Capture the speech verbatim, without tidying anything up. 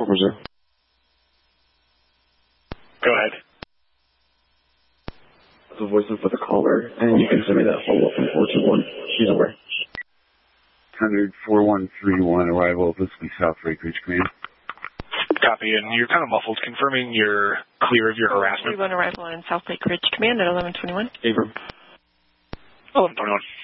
four four zero. Go ahead. The voice of the caller, and you can send me that follow-up in four two one. She's aware. one hundred four one three one, arrival, this will be South Lake Ridge Command. Copy, and you're kind of muffled, confirming you're clear of your harassment. three one arrival on South Lake Ridge Command at eleven twenty-one. Abram. eleven twenty-one.